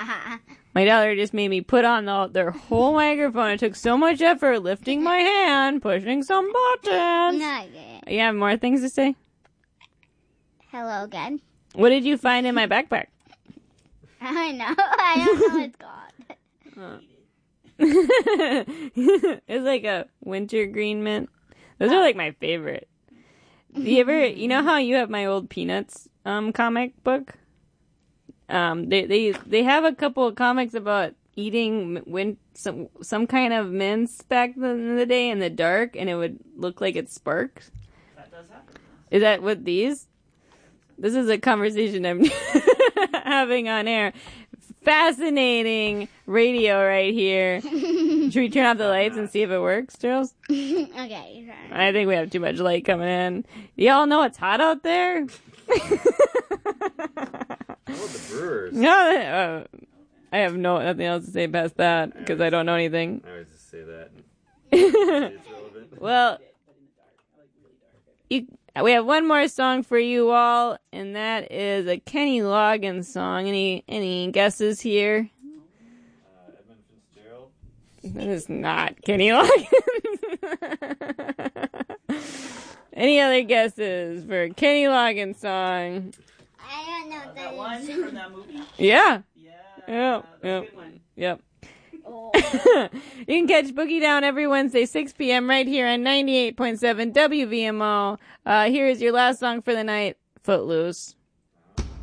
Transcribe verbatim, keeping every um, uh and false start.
My daughter just made me put on the, their whole microphone. It took so much effort lifting my hand, pushing some buttons. Not good. You have more things to say? Hello again. What did you find in my backpack? I know. I don't know what it's called. Oh. It's like a wintergreen mint. Those are like my favorite. Do you ever, you know how you have my old Peanuts um comic book? Um, they they they have a couple of comics about eating win some some kind of mints back in the day in the dark, and it would look like it sparked. That does happen. Is that what these? This is a conversation I'm having on air. Fascinating radio right here. Should we turn off the lights and see if it works, Charles? Okay. I think we have too much light coming in. Y'all know it's hot out there? Oh, the Brewers. No, uh, I have no nothing else to say past that because I don't know anything. I always just say that. It's relevant. Well, you, we have one more song for you all, and that is a Kenny Loggins song. Any any guesses here? Uh, Edmund Fitzgerald. That is not Kenny Loggins. Any other guesses for a Kenny Loggins song? I don't know Uh, what that that one is. from that movie? Yeah. Yeah. Yep. That's a Yep. good one. Yep. Oh. You can catch Boogie Down every Wednesday, six p.m. right here on ninety-eight point seven W V M O. Uh, here is your last song for the night, Footloose.